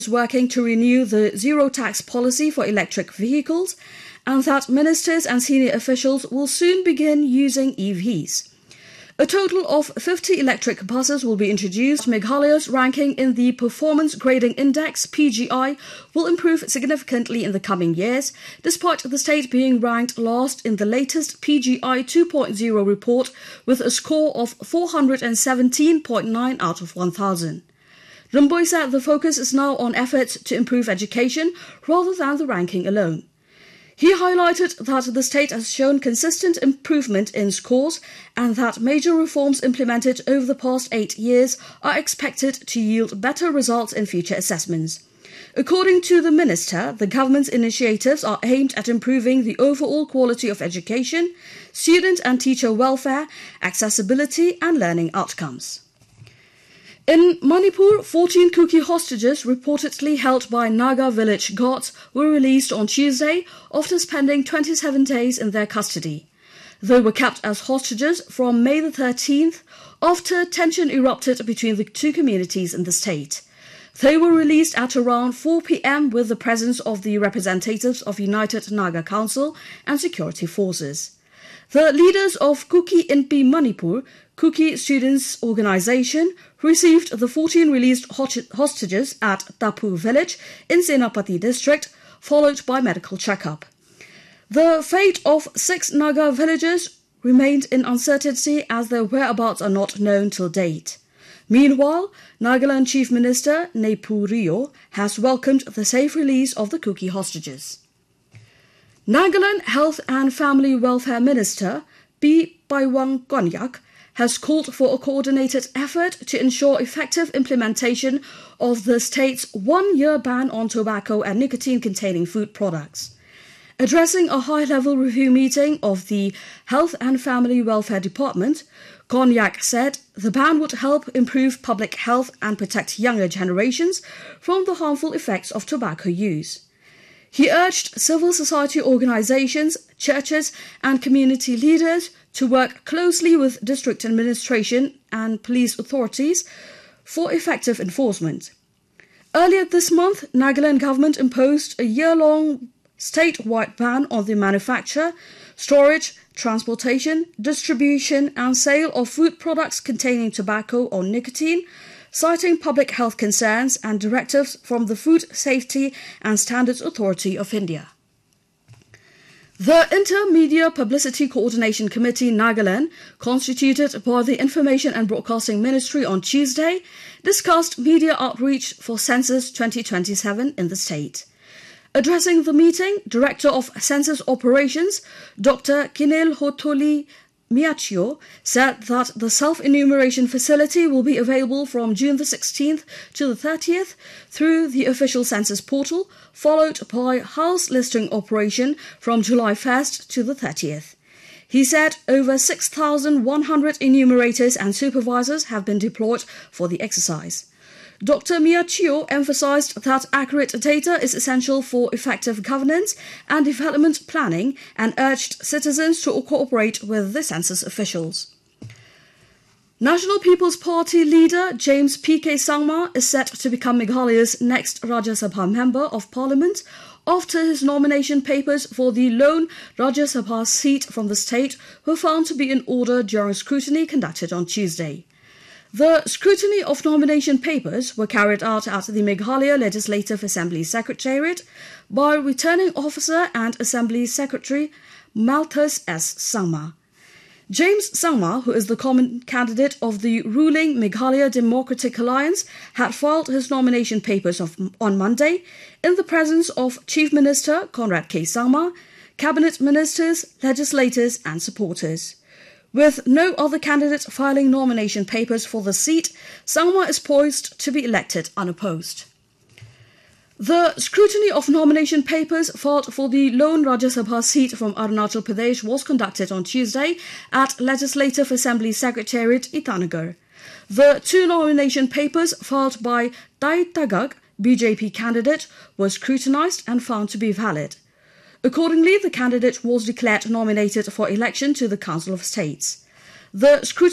is working to renew the zero tax policy for electric vehicles and that ministers and senior officials will soon begin using EVs. A total of 50 electric buses will be introduced. Meghalaya's ranking in the Performance Grading Index (PGI) will improve significantly in the coming years, despite the state being ranked last in the latest PGI 2.0 report with a score of 417.9 out of 1,000. Rimbui said the focus is now on efforts to improve education rather than the ranking alone. He highlighted that the state has shown consistent improvement in scores and that major reforms implemented over the past 8 years are expected to yield better results in future assessments. According to the minister, the government's initiatives are aimed at improving the overall quality of education, student and teacher welfare, accessibility and learning outcomes. In Manipur, 14 Kuki hostages reportedly held by Naga village guards were released on Tuesday after spending 27 days in their custody. They were kept as hostages from May the 13th after tension erupted between the two communities in the state. They were released at around 4 p.m. with the presence of the representatives of United Naga Council and security forces. The leaders of Kuki Inpi Manipur, Kuki Students' Organization, received the 14 released hostages at Tapu village in Senapati district, followed by medical checkup. The fate of 6 Naga villagers remained in uncertainty as their whereabouts are not known till date. Meanwhile, Nagaland Chief Minister Nepu Rio has welcomed the safe release of the Kuki hostages. Nagaland Health and Family Welfare Minister P. Paiwang Konyak has called for a coordinated effort to ensure effective implementation of the state's one-year ban on tobacco and nicotine-containing food products. Addressing a high-level review meeting of the Health and Family Welfare Department, Konyak said the ban would help improve public health and protect younger generations from the harmful effects of tobacco use. He urged civil society organizations, churches and community leaders to work closely with district administration and police authorities for effective enforcement. Earlier this month, Nagaland government imposed a year-long statewide ban on the manufacture, storage, transportation, distribution and sale of food products containing tobacco or nicotine, citing public health concerns and directives from the Food Safety and Standards Authority of India. The Intermedia Publicity Coordination Committee Nagaland, constituted by the Information and Broadcasting Ministry on Tuesday, discussed media outreach for Census 2027 in the state. Addressing the meeting, Director of Census Operations, Dr. Kinel Hotoli Miachio, said that the self-enumeration facility will be available from June the 16th to the 30th through the official census portal, followed by house listing operation from July 1st to the 30th. He said over 6,100 enumerators and supervisors have been deployed for the exercise. Dr. Miachio emphasized that accurate data is essential for effective governance and development planning and urged citizens to cooperate with the census officials. National People's Party leader James P.K. Sangma is set to become Meghalaya's next Rajya Sabha Member of Parliament after his nomination papers for the lone Rajya Sabha seat from the state were found to be in order during scrutiny conducted on Tuesday. The scrutiny of nomination papers were carried out at the Meghalaya Legislative Assembly Secretariat by Returning Officer and Assembly Secretary Malthus S. Sangma. James Sangma, who is the common candidate of the ruling Meghalaya Democratic Alliance, had filed his nomination papers on Monday in the presence of Chief Minister Conrad K. Sangma, cabinet ministers, legislators and supporters. With no other candidate filing nomination papers for the seat, Sangma is poised to be elected unopposed. The scrutiny of nomination papers filed for the lone Rajya Sabha seat from Arunachal Pradesh was conducted on Tuesday at Legislative Assembly Secretariat Itanagar. The 2 nomination papers filed by Tai Tagak, BJP candidate, were scrutinized and found to be valid. Accordingly, the candidate was declared nominated for election to the Council of States. The scrutiny